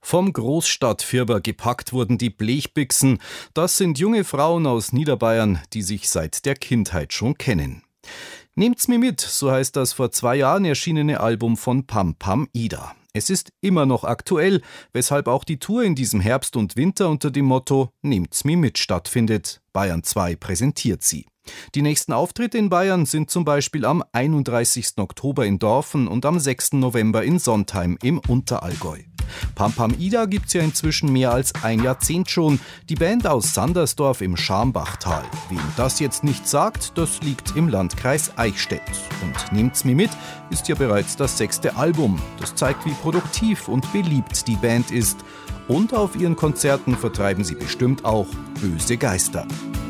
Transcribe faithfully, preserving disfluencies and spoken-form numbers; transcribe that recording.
Vom Großstadtfirber gepackt wurden die Blechbixen. Das sind junge Frauen aus Niederbayern, die sich seit der Kindheit schon kennen. Nehmt's mir mit, so heißt das vor zwei Jahren erschienene Album von Pam Pam Ida. Es ist immer noch aktuell, weshalb auch die Tour in diesem Herbst und Winter unter dem Motto Nehmt's mir mit stattfindet. Bayern zwei präsentiert sie. Die nächsten Auftritte in Bayern sind zum Beispiel am einunddreißigsten Oktober in Dorfen und am sechsten November in Sontheim im Unterallgäu. Pam Pam Ida gibt's ja inzwischen mehr als ein Jahrzehnt schon. Die Band aus Sandersdorf im Schambachtal. Wem das jetzt nicht sagt, das liegt im Landkreis Eichstätt. Und Nehmt's mir mit ist ja bereits das sechste Album. Das zeigt, wie produktiv und beliebt die Band ist. Und auf ihren Konzerten vertreiben sie bestimmt auch böse Geister.